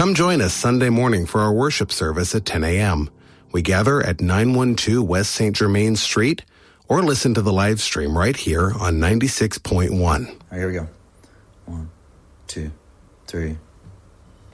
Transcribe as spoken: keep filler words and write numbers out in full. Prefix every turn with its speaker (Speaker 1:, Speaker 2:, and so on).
Speaker 1: Come join us Sunday morning for our worship service at ten a.m. We gather at nine twelve West Saint Germain Street, or listen to the live stream right here on ninety-six point one.
Speaker 2: All right, here we go. One, two, three.